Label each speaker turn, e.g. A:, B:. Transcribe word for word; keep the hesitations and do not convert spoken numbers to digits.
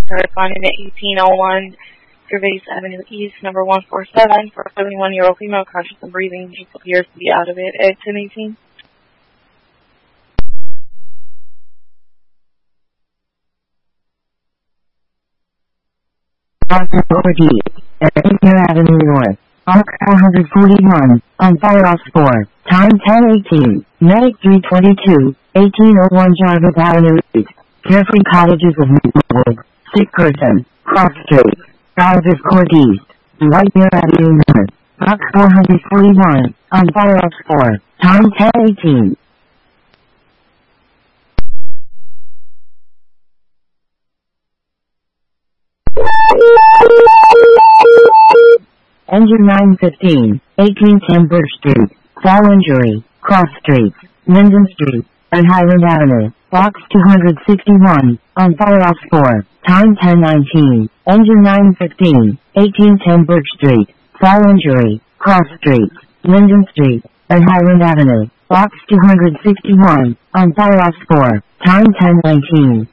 A: Responding at eighteen oh one Gervais Avenue East, number one four seven, for a seventy-one-year-old female conscious and breathing. Just appears to be out of it at ten eighteen.
B: Doctor Ortiz, at Air Avenue North, Arc four forty-one, on Firehouse four, time ten eighteen, Medic three twenty-two, eighteen oh one Jarvis Avenue East, Carefree Cottages of Maplewood, sick person, cross street, Jarvis Court East, Dwight Air Avenue North, Arc four forty-one, on Firehouse four, time ten eighteen. Engine nine fifteen, eighteen ten Birch Street, Fall Injury, Cross Street, Linden Street, and Highland Avenue, Box two sixty-one, on Firehouse four, time ten nineteen, Engine nine fifteen, eighteen ten Birch Street, Fall Injury, Cross Street, Linden Street, and Highland Avenue, Box two sixty-one, on Firehouse four, time ten nineteen.